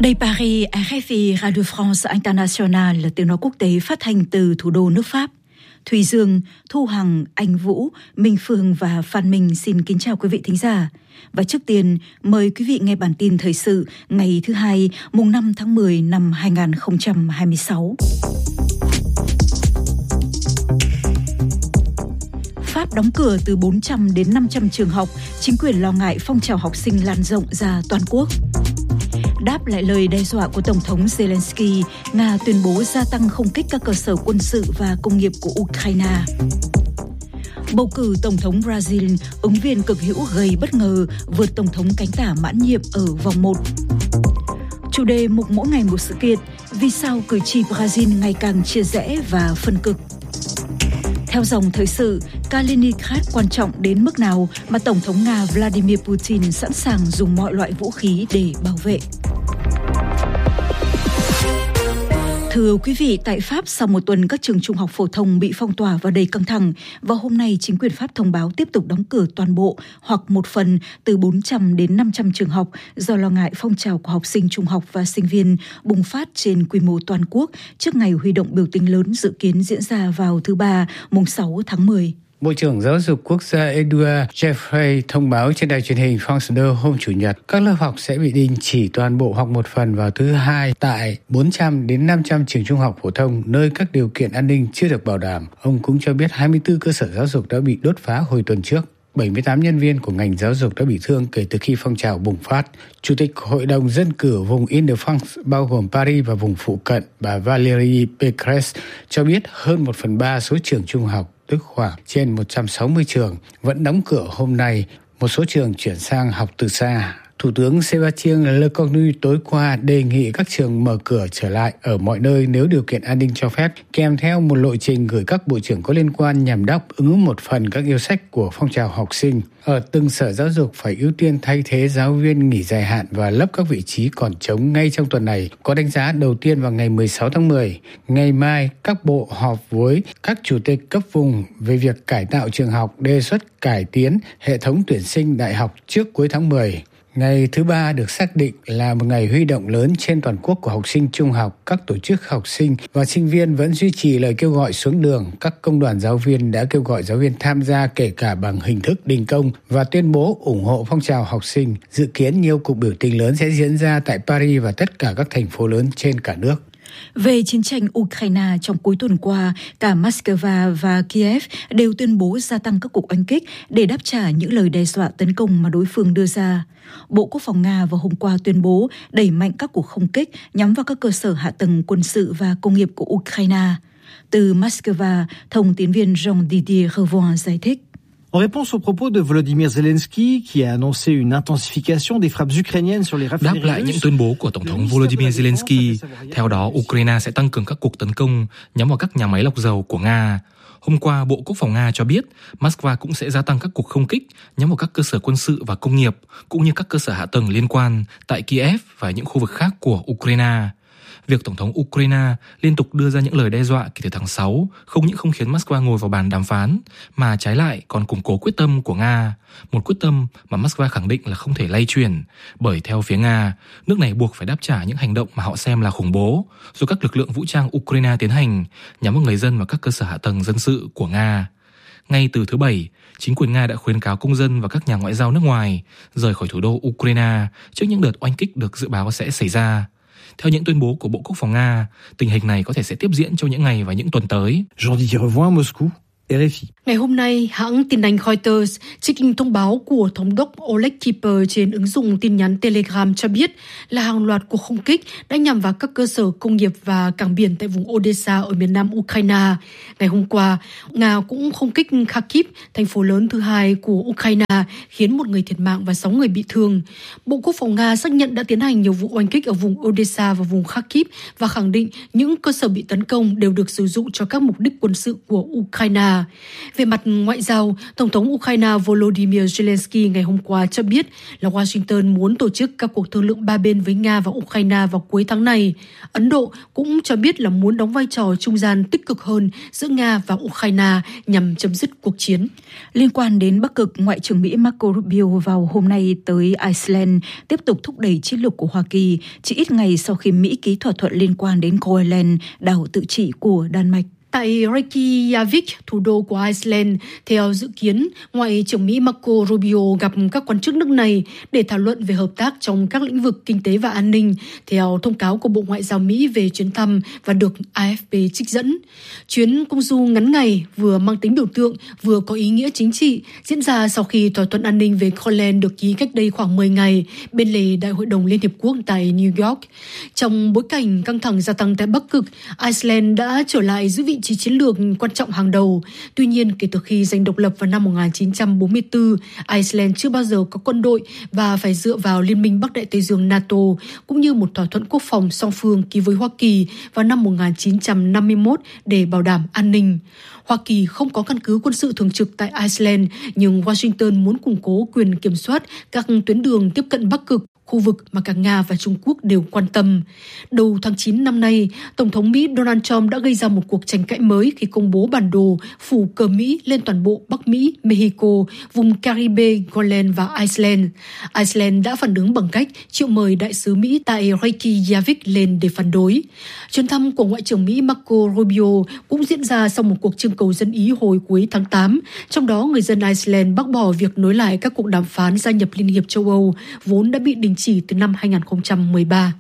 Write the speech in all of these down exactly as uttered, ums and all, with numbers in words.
Đây Paris, rờ ép i Radio France International là tiếng nói quốc tế phát thanh từ thủ đô nước Pháp. Thùy Dương, Thu Hằng, Anh Vũ, Minh Phương và Phan Minh xin kính chào quý vị thính giả. Và trước tiên, mời quý vị nghe bản tin thời sự ngày thứ hai, mùng năm tháng mười năm hai nghìn không trăm hai mươi sáu. Pháp đóng cửa từ bốn trăm đến năm trăm trường học, chính quyền lo ngại phong trào học sinh lan rộng ra toàn quốc. Đáp lại lời đe dọa của Tổng thống Zelensky, Nga tuyên bố gia tăng không kích các cơ sở quân sự và công nghiệp của Ukraine. Bầu cử Tổng thống Brazil, ứng viên cực hữu gây bất ngờ vượt Tổng thống cánh tả mãn nhiệm ở vòng một. Chủ đề mục mỗi ngày một sự kiện, vì sao cử tri Brazil ngày càng chia rẽ và phân cực. Theo dòng thời sự, Kaliningrad quan trọng đến mức nào mà Tổng thống Nga Vladimir Putin sẵn sàng dùng mọi loại vũ khí để bảo vệ. Thưa quý vị, tại Pháp, sau một tuần các trường trung học phổ thông bị phong tỏa và đầy căng thẳng, và hôm nay chính quyền Pháp thông báo tiếp tục đóng cửa toàn bộ hoặc một phần từ bốn trăm đến năm trăm trường học do lo ngại phong trào của học sinh trung học và sinh viên bùng phát trên quy mô toàn quốc trước ngày huy động biểu tình lớn dự kiến diễn ra vào thứ Ba, mùng sáu tháng mười. Bộ trưởng Giáo dục Quốc gia Edouard Jeffrey thông báo trên đài truyền hình France hai hôm Chủ nhật các lớp học sẽ bị đình chỉ toàn bộ hoặc một phần vào thứ Hai tại bốn trăm đến năm trăm trường trung học phổ thông nơi các điều kiện an ninh chưa được bảo đảm. Ông cũng cho biết hai mươi tư cơ sở giáo dục đã bị đốt phá hồi tuần trước. bảy mươi tám nhân viên của ngành giáo dục đã bị thương kể từ khi phong trào bùng phát. Chủ tịch Hội đồng Dân cử vùng Île-de-France bao gồm Paris và vùng phụ cận, bà Valérie Pécresse cho biết hơn một phần ba số trường trung học, tức khoảng trên một trăm sáu mươi trường, vẫn đóng cửa hôm nay. Một số trường chuyển sang học từ xa. Thủ tướng Sébastien Lecornu tối qua đề nghị các trường mở cửa trở lại ở mọi nơi nếu điều kiện an ninh cho phép, kèm theo một lộ trình gửi các bộ trưởng có liên quan nhằm đáp ứng một phần các yêu sách của phong trào học sinh. Ở từng sở giáo dục phải ưu tiên thay thế giáo viên nghỉ dài hạn và lấp các vị trí còn trống ngay trong tuần này. Có đánh giá đầu tiên vào ngày mười sáu tháng mười. Ngày mai, các bộ họp với các chủ tịch cấp vùng về việc cải tạo trường học, đề xuất cải tiến hệ thống tuyển sinh đại học trước cuối tháng mười. Ngày thứ Ba được xác định là một ngày huy động lớn trên toàn quốc của học sinh trung học. Các tổ chức học sinh và sinh viên vẫn duy trì lời kêu gọi xuống đường. Các công đoàn giáo viên đã kêu gọi giáo viên tham gia kể cả bằng hình thức đình công và tuyên bố ủng hộ phong trào học sinh. Dự kiến nhiều cuộc biểu tình lớn sẽ diễn ra tại Paris và tất cả các thành phố lớn trên cả nước. Về chiến tranh Ukraine, trong cuối tuần qua, cả Moscow và Kiev đều tuyên bố gia tăng các cuộc oanh kích để đáp trả những lời đe dọa tấn công mà đối phương đưa ra. Bộ Quốc phòng Nga vào hôm qua tuyên bố đẩy mạnh các cuộc không kích nhắm vào các cơ sở hạ tầng quân sự và công nghiệp của Ukraine. Từ Moscow, thông tín viên Jean-Didier Revon giải thích. En réponse aux propos de Volodymyr Zelensky, qui a annoncé une intensification des frappes ukrainiennes sur les raffineries. Đáp lại những tuyên bố của Tổng thống Volodymyr Zelensky, theo đó Ukraine sẽ tăng cường các cuộc tấn công nhắm vào các nhà máy lọc dầu của Nga. Hôm qua, Bộ Quốc phòng Nga cho biết Moscow cũng sẽ gia tăng các cuộc không kích nhắm vào các cơ sở quân sự và công nghiệp, cũng như các cơ sở hạ tầng liên quan tại Kiev và những khu vực khác của Ukraine. Việc Tổng thống Ukraine liên tục đưa ra những lời đe dọa kể từ tháng sáu không những không khiến Moscow ngồi vào bàn đàm phán, mà trái lại còn củng cố quyết tâm của Nga. Một quyết tâm mà Moscow khẳng định là không thể lay chuyển, bởi theo phía Nga, nước này buộc phải đáp trả những hành động mà họ xem là khủng bố do các lực lượng vũ trang Ukraine tiến hành nhắm vào người dân và các cơ sở hạ tầng dân sự của Nga. Ngay từ thứ Bảy, chính quyền Nga đã khuyến cáo công dân và các nhà ngoại giao nước ngoài rời khỏi thủ đô Ukraine trước những đợt oanh kích được dự báo sẽ xảy ra. Theo những tuyên bố của Bộ Quốc phòng Nga, tình hình này có thể sẽ tiếp diễn trong những ngày và những tuần tới. Jean-Didier Revon, Moscou, rờ ép i. Ngày hôm nay, hãng tin Anh Reuters trích thông báo của Thống đốc Oleg Kiper trên ứng dụng tin nhắn Telegram cho biết là hàng loạt cuộc không kích đã nhằm vào các cơ sở công nghiệp và cảng biển tại vùng Odessa ở miền nam Ukraine. Ngày hôm qua, Nga cũng không kích Kharkiv, thành phố lớn thứ hai của Ukraine, khiến một người thiệt mạng và sáu người bị thương. Bộ Quốc phòng Nga xác nhận đã tiến hành nhiều vụ oanh kích ở vùng Odessa và vùng Kharkiv và khẳng định những cơ sở bị tấn công đều được sử dụng cho các mục đích quân sự của Ukraine. Nga. Về mặt ngoại giao, Tổng thống Ukraine Volodymyr Zelensky ngày hôm qua cho biết là Washington muốn tổ chức các cuộc thương lượng ba bên với Nga và Ukraine vào cuối tháng này. Ấn Độ cũng cho biết là muốn đóng vai trò trung gian tích cực hơn giữa Nga và Ukraine nhằm chấm dứt cuộc chiến. Liên quan đến Bắc Cực, Ngoại trưởng Mỹ Marco Rubio vào hôm nay tới Iceland tiếp tục thúc đẩy chiến lược của Hoa Kỳ, chỉ ít ngày sau khi Mỹ ký thỏa thuận liên quan đến Greenland, đảo tự trị của Đan Mạch. Tại Reykjavik, thủ đô của Iceland, theo dự kiến, Ngoại trưởng Mỹ Marco Rubio gặp các quan chức nước này để thảo luận về hợp tác trong các lĩnh vực kinh tế và an ninh, theo thông cáo của Bộ Ngoại giao Mỹ về chuyến thăm và được a ép pê trích dẫn. Chuyến công du ngắn ngày vừa mang tính biểu tượng, vừa có ý nghĩa chính trị, diễn ra sau khi thỏa thuận an ninh về Greenland được ký cách đây khoảng mười ngày bên lề Đại hội đồng Liên Hiệp Quốc tại New York. Trong bối cảnh căng thẳng gia tăng tại Bắc Cực, Iceland đã trở lại giữ vị trí chiến lược quan trọng hàng đầu. Tuy nhiên, kể từ khi giành độc lập vào năm một nghìn chín trăm bốn mươi tư, Iceland chưa bao giờ có quân đội và phải dựa vào Liên minh Bắc Đại Tây Dương NATO, cũng như một thỏa thuận quốc phòng song phương ký với Hoa Kỳ vào năm một nghìn chín trăm năm mươi mốt để bảo đảm an ninh. Hoa Kỳ không có căn cứ quân sự thường trực tại Iceland, nhưng Washington muốn củng cố quyền kiểm soát các tuyến đường tiếp cận Bắc Cực, khu vực mà cả Nga và Trung Quốc đều quan tâm. Đầu tháng chín năm nay, Tổng thống Mỹ Donald Trump đã gây ra một cuộc tranh cãi mới khi công bố bản đồ phủ cờ Mỹ lên toàn bộ Bắc Mỹ, Mexico, vùng Caribe, Greenland và Iceland. Iceland đã phản ứng bằng cách triệu mời đại sứ Mỹ tại Reykjavik lên để phản đối. Chuyến thăm của Ngoại trưởng Mỹ Marco Rubio cũng diễn ra sau một cuộc trưng cầu dân ý hồi cuối tháng tám, trong đó người dân Iceland bác bỏ việc nối lại các cuộc đàm phán gia nhập Liên hiệp châu Âu, vốn đã bị đình chỉ từ năm hai nghìn không trăm mười ba.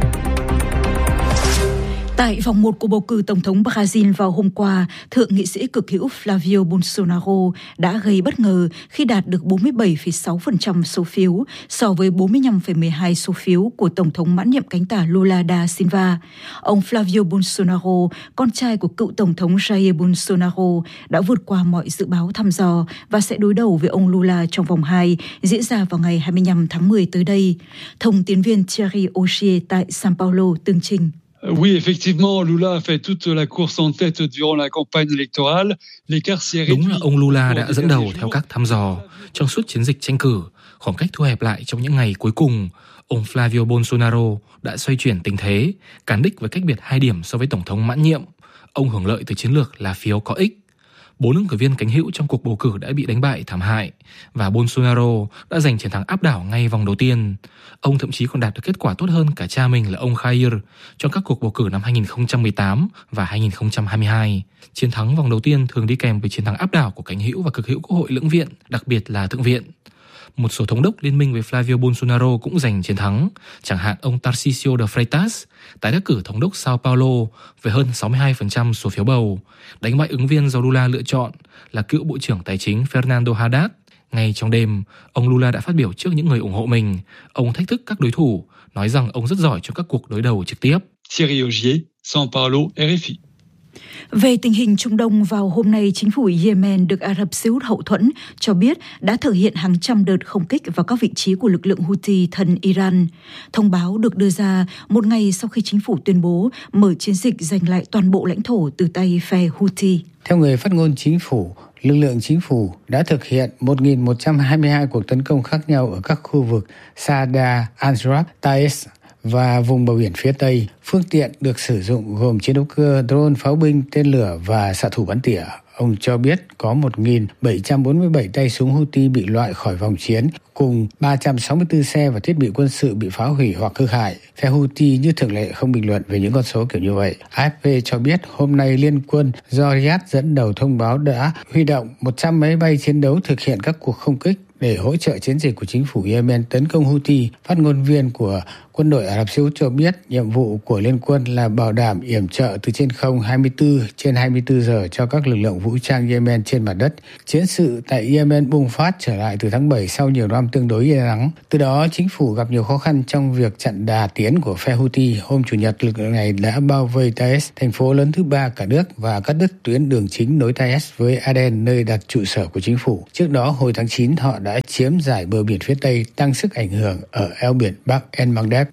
Tại vòng một của bầu cử Tổng thống Brazil vào hôm qua, thượng nghị sĩ cực hữu Flavio Bolsonaro đã gây bất ngờ khi đạt được bốn mươi bảy phẩy sáu phần trăm số phiếu so với bốn mươi lăm phẩy mười hai số phiếu của Tổng thống mãn nhiệm cánh tả Lula da Silva. Ông Flavio Bolsonaro, con trai của cựu Tổng thống Jair Bolsonaro, đã vượt qua mọi dự báo thăm dò và sẽ đối đầu với ông Lula trong vòng hai diễn ra vào ngày hai mươi lăm tháng mười tới đây. Thông tin viên Thierry Augier tại São Paulo tường trình. Oui, effectivement, Lula a fait toute la course en tête durant la campagne électorale. Đúng là ông Lula đã dẫn đầu theo các thăm dò trong suốt chiến dịch tranh cử. Khoảng cách thu hẹp lại trong những ngày cuối cùng. Ông Flavio Bolsonaro đã xoay chuyển tình thế, cán đích với cách biệt hai điểm so với Tổng thống mãn nhiệm. Ông hưởng lợi từ chiến lược là phiếu có ích. Bốn ứng cử viên cánh hữu trong cuộc bầu cử đã bị đánh bại thảm hại và Bolsonaro đã giành chiến thắng áp đảo ngay vòng đầu tiên. Ông thậm chí còn đạt được kết quả tốt hơn cả cha mình là ông Jair trong các cuộc bầu cử năm hai nghìn không trăm mười tám và hai nghìn không trăm hai mươi hai. Chiến thắng vòng đầu tiên thường đi kèm với chiến thắng áp đảo của cánh hữu và cực hữu Quốc hội lưỡng viện, đặc biệt là thượng viện. Một số thống đốc liên minh với Flavio Bolsonaro cũng giành chiến thắng, chẳng hạn ông Tarcísio de Freitas tái đắc cử thống đốc São Paulo với hơn sáu mươi hai phần trăm số phiếu bầu, đánh bại ứng viên do Lula lựa chọn là cựu Bộ trưởng Tài chính Fernando Haddad. Ngay trong đêm, ông Lula đã phát biểu trước những người ủng hộ mình. Ông thách thức các đối thủ, nói rằng ông rất giỏi trong các cuộc đối đầu trực tiếp. Thierry Augier, São Paulo, rờ ép i. Về tình hình Trung Đông, vào hôm nay, chính phủ Yemen được Ả Rập Xê Út hậu thuẫn cho biết đã thực hiện hàng trăm đợt không kích vào các vị trí của lực lượng Houthi thân Iran. Thông báo được đưa ra một ngày sau khi chính phủ tuyên bố mở chiến dịch giành lại toàn bộ lãnh thổ từ tay phe Houthi. Theo người phát ngôn chính phủ, lực lượng chính phủ đã thực hiện một nghìn một trăm hai mươi hai cuộc tấn công khác nhau ở các khu vực Saada, Anrab, Taiz và vùng bờ biển phía Tây. Phương tiện được sử dụng gồm chiến đấu cơ, drone, pháo binh, tên lửa và xạ thủ bắn tỉa. Ông cho biết có một nghìn bảy trăm bốn mươi bảy tay súng Houthi bị loại khỏi vòng chiến, cùng ba trăm sáu mươi tư xe và thiết bị quân sự bị phá hủy hoặc hư hại. Phe Houthi như thường lệ không bình luận về những con số kiểu như vậy. a ép pê cho biết hôm nay Liên quân do Riyadh dẫn đầu thông báo đã huy động một trăm máy bay chiến đấu thực hiện các cuộc không kích để hỗ trợ chiến dịch của chính phủ Yemen tấn công Houthi. Phát ngôn viên của quân đội Ả Rập Xê Út cho biết nhiệm vụ của Liên quân là bảo đảm yểm trợ từ trên không hai mươi tư trên hai mươi tư giờ cho các lực lượng vũ trang Yemen trên mặt đất. Chiến sự tại Yemen bùng phát trở lại từ tháng bảy sau nhiều năm tương đối yên lặng. Từ đó, chính phủ gặp nhiều khó khăn trong việc chặn đà tiến của phe Houthi. Hôm Chủ nhật, lực lượng này đã bao vây Taiz, thành phố lớn thứ ba cả nước, và cắt đứt tuyến đường chính nối Taiz với Aden, nơi đặt trụ sở của chính phủ. Trước đó, hồi tháng chín, họ đã chiếm giải bờ biển phía Tây, tăng sức ảnh hưởng ở eo biển Bab el Mandeb.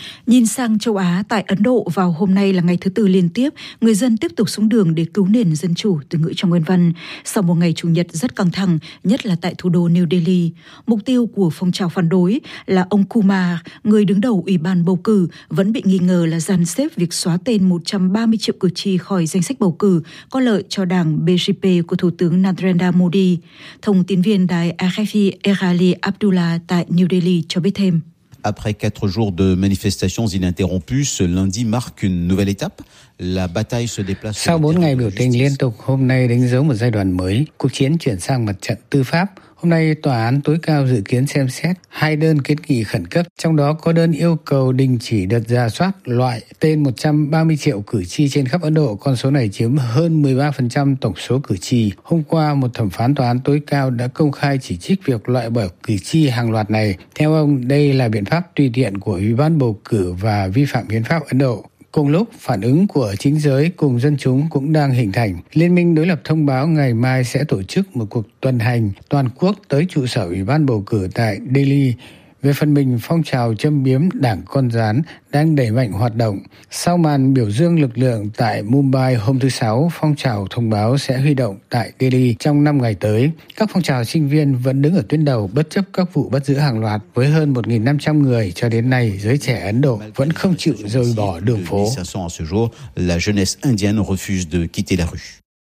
Nhìn sang châu Á, tại Ấn Độ vào hôm nay là ngày thứ tư liên tiếp, người dân tiếp tục xuống đường để cứu nền dân chủ, từ ngữ trong nguyên văn. Sau một ngày Chủ nhật rất căng thẳng, nhất là tại thủ đô New Delhi, mục tiêu của phong trào phản đối là ông Kumar, người đứng đầu Ủy ban bầu cử, vẫn bị nghi ngờ là dàn xếp việc xóa tên một trăm ba mươi triệu cử tri khỏi danh sách bầu cử, có lợi cho đảng bê giê pê của Thủ tướng Narendra Modi. Thông tin viên đài R F I Erali Abdullah tại New Delhi cho biết thêm. Après quatre jours de manifestations ininterrompues, ce lundi marque une nouvelle étape. La bataille se déplace. Sau bốn ngày biểu tình liên tục, hôm nay đánh dấu một giai đoạn mới. Cuộc chiến chuyển sang mặt trận tư pháp. Hôm nay, Tòa án tối cao dự kiến xem xét hai đơn kiến nghị khẩn cấp, trong đó có đơn yêu cầu đình chỉ đợt rà soát loại tên một trăm ba mươi triệu cử tri trên khắp Ấn Độ. Con số này chiếm hơn mười ba phần trăm tổng số cử tri. Hôm qua, một thẩm phán Tòa án tối cao đã công khai chỉ trích việc loại bỏ cử tri hàng loạt này. Theo ông, đây là biện pháp tùy tiện của Ủy ban bầu cử và vi phạm hiến pháp Ấn Độ. Cùng lúc, phản ứng của chính giới cùng dân chúng cũng đang hình thành. Liên minh đối lập thông báo ngày mai sẽ tổ chức một cuộc tuần hành toàn quốc tới trụ sở Ủy ban bầu cử tại Delhi. Về phần mình, phong trào châm biếm đảng con rán đang đẩy mạnh hoạt động. Sau màn biểu dương lực lượng tại Mumbai hôm thứ Sáu, phong trào thông báo sẽ huy động tại Delhi trong năm ngày tới. Các phong trào sinh viên vẫn đứng ở tuyến đầu bất chấp các vụ bắt giữ hàng loạt. Với hơn một nghìn năm trăm người cho đến nay, giới trẻ Ấn Độ vẫn không chịu rời bỏ đường phố. La jeunesse indienne refuse de quitter la rue.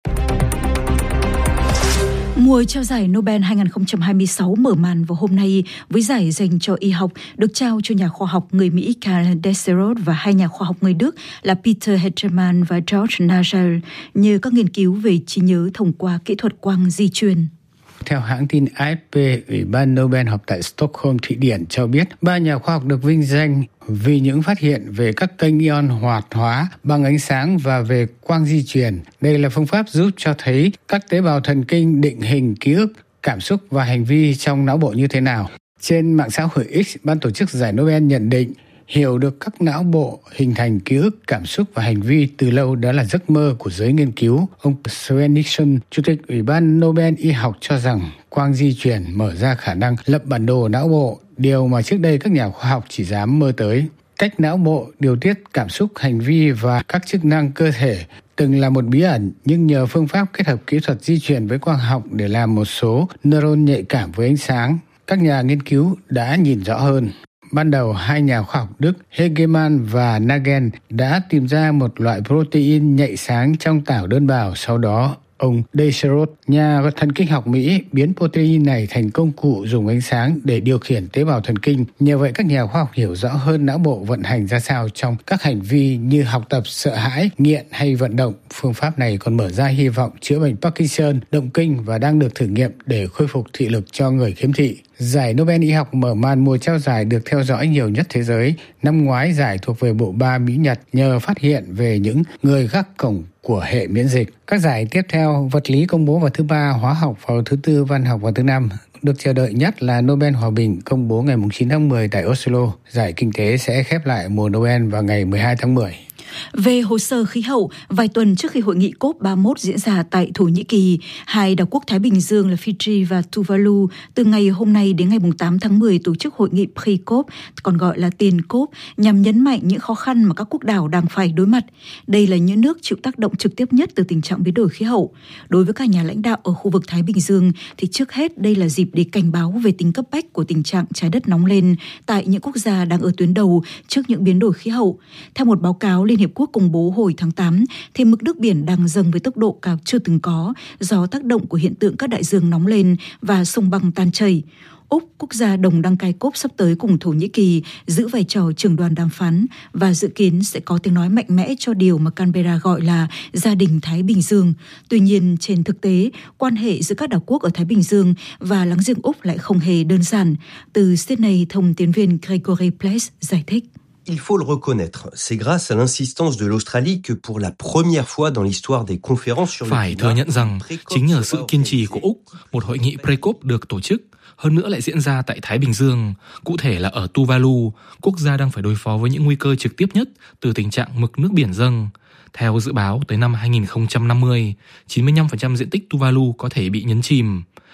Mùa trao giải Nobel hai không hai sáu mở màn vào hôm nay với giải dành cho y học được trao cho nhà khoa học người Mỹ Karl Desserot và hai nhà khoa học người Đức là Peter Hettermann và George Nagel nhờ các nghiên cứu về trí nhớ thông qua kỹ thuật quang di truyền. Theo hãng tin A F P, Ủy ban Nobel họp tại Stockholm, Thụy Điển cho biết ba nhà khoa học được vinh danh vì những phát hiện về các kênh ion hoạt hóa bằng ánh sáng và về quang di truyền. Đây là phương pháp giúp cho thấy các tế bào thần kinh định hình ký ức, cảm xúc và hành vi trong não bộ như thế nào. Trên mạng xã hội X, ban tổ chức giải Nobel nhận định hiểu được các não bộ hình thành ký ức, cảm xúc và hành vi từ lâu đã là giấc mơ của giới nghiên cứu. Ông Sven Nixon, Chủ tịch Ủy ban Nobel y học cho rằng quang di truyền mở ra khả năng lập bản đồ não bộ, điều mà trước đây các nhà khoa học chỉ dám mơ tới. Cách não bộ điều tiết cảm xúc, hành vi và các chức năng cơ thể từng là một bí ẩn, nhưng nhờ phương pháp kết hợp kỹ thuật di truyền với quang học để làm một số neuron nhạy cảm với ánh sáng, các nhà nghiên cứu đã nhìn rõ hơn. Ban đầu, hai nhà khoa học Đức Hegemann và Nagel đã tìm ra một loại protein nhạy sáng trong tảo đơn bào. Sau đó, ông Desserot, nhà thần kinh học Mỹ, biến protein này thành công cụ dùng ánh sáng để điều khiển tế bào thần kinh. Nhờ vậy, các nhà khoa học hiểu rõ hơn não bộ vận hành ra sao trong các hành vi như học tập, sợ hãi, nghiện hay vận động. Phương pháp này còn mở ra hy vọng chữa bệnh Parkinson, động kinh và đang được thử nghiệm để khôi phục thị lực cho người khiếm thị. Giải Nobel y học mở màn mùa trao giải được theo dõi nhiều nhất thế giới. Năm ngoái, giải thuộc về bộ ba Mỹ-Nhật nhờ phát hiện về những người gác cổng của hệ miễn dịch. Các giải tiếp theo, vật lý công bố vào thứ ba, hóa học vào thứ tư, văn học vào thứ năm. Được chờ đợi nhất là Nobel Hòa bình công bố ngày chín tháng mười tại Oslo. Giải kinh tế sẽ khép lại mùa Nobel vào ngày mười hai tháng mười. Về hồ sơ khí hậu, vài tuần trước khi hội nghị cốp ba mươi mốt diễn ra tại Thổ Nhĩ Kỳ, hai đảo quốc Thái Bình Dương là Fiji và Tuvalu từ ngày hôm nay đến ngày tám tháng mười tổ chức hội nghị pre-cốp, còn gọi là tiền cốp, nhằm nhấn mạnh những khó khăn mà các quốc đảo đang phải đối mặt. Đây là những nước chịu tác động trực tiếp nhất từ tình trạng biến đổi khí hậu. Đối với các nhà lãnh đạo ở khu vực Thái Bình Dương, thì trước hết đây là dịp để cảnh báo về tính cấp bách của tình trạng trái đất nóng lên tại những quốc gia đang ở tuyến đầu trước những biến đổi khí hậu. Theo một báo cáo Liên Hiệp Quốc công bố hồi tháng tám, thì mực nước biển đang dâng với tốc độ cao chưa từng có do tác động của hiện tượng các đại dương nóng lên và sông băng tan chảy. Úc, quốc gia đồng đăng cai cốp sắp tới cùng Thổ Nhĩ Kỳ, giữ vai trò trưởng đoàn đàm phán và dự kiến sẽ có tiếng nói mạnh mẽ cho điều mà Canberra gọi là gia đình Thái Bình Dương. Tuy nhiên, trên thực tế, quan hệ giữa các đảo quốc ở Thái Bình Dương và láng giềng Úc lại không hề đơn giản. Từ Sydney, thông tín viên Gregory Place giải thích. Il faut le reconnaître, c'est grâce à l'insistance de l'Australie que pour la première fois dans l'histoire des conférences sur le climat. Phải thừa nhận rằng chính nhờ sự kiên trì của Úc, một hội nghị pre-cốp được tổ chức, hơn nữa lại diễn ra tại Thái Bình Dương, cụ thể là ở Tuvalu, quốc gia đang phải đối phó với những nguy cơ trực tiếp nhất từ tình trạng mực nước biển dâng. Theo dự báo, tới năm hai không năm mươi, chín mươi lăm phần trăm diện tích Tuvalu có thể bị nhấn chìm.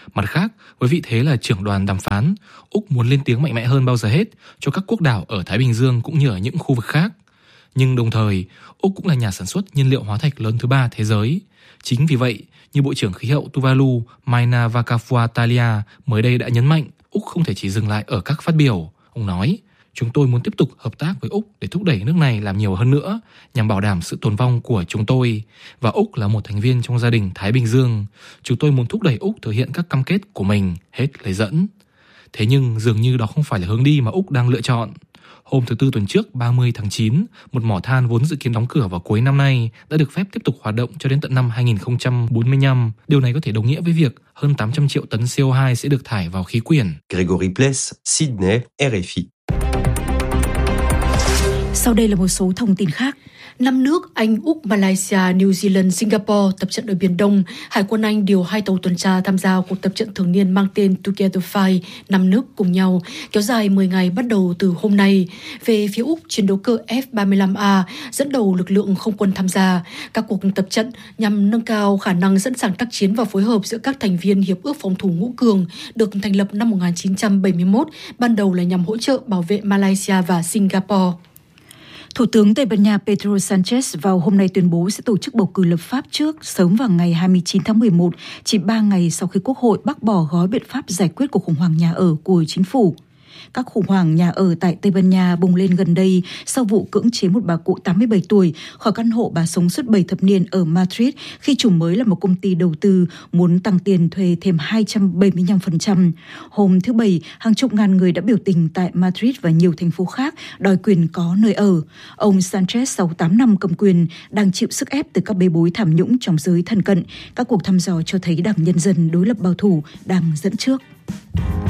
Mặt khác, với vị thế là trưởng đoàn đàm phán, Úc muốn lên tiếng mạnh mẽ hơn bao giờ hết cho các quốc đảo ở Thái Bình Dương cũng như ở những khu vực khác. Nhưng đồng thời, Úc cũng là nhà sản xuất nhiên liệu hóa thạch lớn thứ ba thế giới. Chính vì vậy, như Bộ trưởng Khí hậu Tuvalu Maina Vakafuatalia mới đây đã nhấn mạnh, Úc không thể chỉ dừng lại ở các phát biểu. Ông nói, chúng tôi muốn tiếp tục hợp tác với Úc để thúc đẩy nước này làm nhiều hơn nữa nhằm bảo đảm sự tồn vong của chúng tôi. Và Úc là một thành viên trong gia đình Thái Bình Dương. Chúng tôi muốn thúc đẩy Úc thực hiện các cam kết của mình, hết lời dẫn. Thế nhưng dường như đó không phải là hướng đi mà Úc đang lựa chọn. Hôm thứ Tư tuần trước, ba mươi tháng chín, một mỏ than vốn dự kiến đóng cửa vào cuối năm nay đã được phép tiếp tục hoạt động cho đến tận năm hai không bốn lăm. Điều này có thể đồng nghĩa với việc hơn tám trăm triệu tấn xê o hai sẽ được thải vào khí quyển. Gregory Pless, Sydney, rờ ép i. Sau đây là một số thông tin khác. Năm nước Anh, Úc, Malaysia, New Zealand, Singapore tập trận ở Biển Đông. Hải quân Anh điều hai tàu tuần tra tham gia cuộc tập trận thường niên mang tên Together Five, năm nước cùng nhau, kéo dài mười ngày bắt đầu từ hôm nay. Về phía Úc, chiến đấu cơ F ba mươi lăm A dẫn đầu lực lượng không quân tham gia. Các cuộc tập trận nhằm nâng cao khả năng sẵn sàng tác chiến và phối hợp giữa các thành viên Hiệp ước Phòng thủ Ngũ Cường được thành lập năm một nghìn chín trăm bảy mươi mốt, ban đầu là nhằm hỗ trợ bảo vệ Malaysia và Singapore. Thủ tướng Tây Ban Nha Pedro Sánchez vào hôm nay tuyên bố sẽ tổ chức bầu cử lập pháp trước sớm vào ngày hai mươi chín tháng mười một, chỉ ba ngày sau khi Quốc hội bác bỏ gói biện pháp giải quyết cuộc khủng hoảng nhà ở của chính phủ. Các khủng hoảng nhà ở tại Tây Ban Nha bùng lên gần đây sau vụ cưỡng chế một bà cụ tám mươi bảy tuổi khỏi căn hộ bà sống suốt bảy thập niên ở Madrid khi chủ mới là một công ty đầu tư muốn tăng tiền thuê thêm hai trăm bảy mươi lăm phần trăm. Hôm thứ Bảy, hàng chục ngàn người đã biểu tình tại Madrid và nhiều thành phố khác đòi quyền có nơi ở. Ông Sánchez sau tám năm cầm quyền đang chịu sức ép từ các bê bối tham nhũng trong giới thân cận. Các cuộc thăm dò cho thấy Đảng Nhân dân đối lập bảo thủ đang dẫn trước.